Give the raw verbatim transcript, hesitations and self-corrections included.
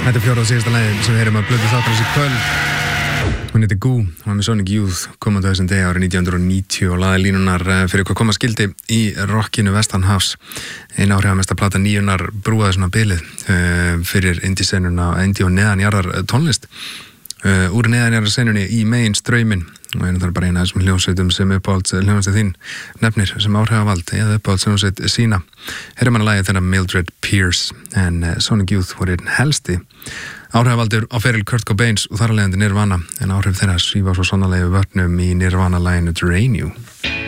Þetta er fjórða og síðasta lagi sem við heyrum að blödu þáttarins í kvöld. Hún heitir Goo, hún var með Sonic Youth komandi þessum degi árið nítján hundruð og níutíu og laði línunar fyrir hvað koma skildi í rockinu Vestanhafs. Einn áhrifamesta plata níunar brúaði svona bilið uh, fyrir indie-senuna, indie og neðanjarðar tónlist. Uh, úr neðanjarðar senunni í megin ströymin og einu þar bara eina þessum hljómsveitum sem uppáhalds hljómsveit þín nefnir sem áhrifavald eða uppáhalds hljómsveit sína. Heyrum hann að lagi þeirra Mildred Pierce en uh, Sonic Youth voru einn helsti áhrifavaldur á feril Kurt Cobains og þar að leiðandi Nirvana en áhrif þeirra svífa svo sannarlega við vörnum í Nirvana-laginu Drain You.